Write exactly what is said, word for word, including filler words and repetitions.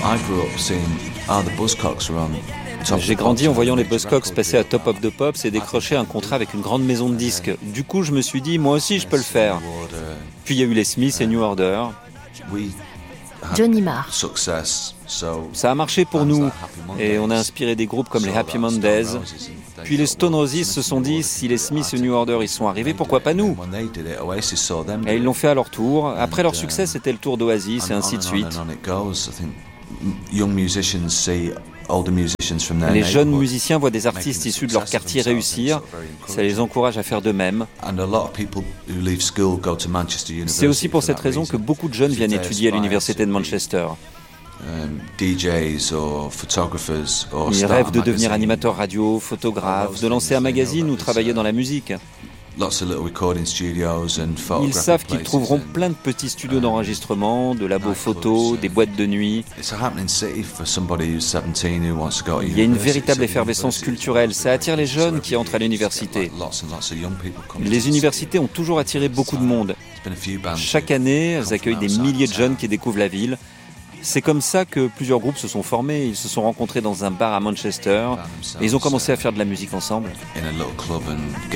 J'ai grandi en voyant les Buzzcocks passer à Top of the Pops et décrocher un contrat avec une grande maison de disques. Du coup, je me suis dit, moi aussi, je peux le faire. Puis il y a eu les Smiths et New Order. Johnny Marr. Ça a marché pour nous et on a inspiré des groupes comme les Happy Mondays. Puis les Stone Roses se sont dit, si les Smiths et New Order y sont arrivés, pourquoi pas nous ? Et ils l'ont fait à leur tour. Après leur succès, c'était le tour d'Oasis et ainsi de suite. Les jeunes musiciens voient des artistes issus de leur quartier réussir, ça les encourage à faire de même. C'est aussi pour cette raison que beaucoup de jeunes viennent étudier à l'université de Manchester. Ils rêvent de devenir animateurs radio, photographes, de lancer un magazine ou travailler dans la musique. Ils savent qu'ils trouveront plein de petits studios d'enregistrement, de labos photos, des boîtes de nuit. Il y a une véritable effervescence culturelle. Ça attire les jeunes qui entrent à l'université. Les universités ont toujours attiré beaucoup de monde. Chaque année, elles accueillent des milliers de jeunes qui découvrent la ville. C'est comme ça que plusieurs groupes se sont formés. Ils se sont rencontrés dans un bar à Manchester et ils ont commencé à faire de la musique ensemble.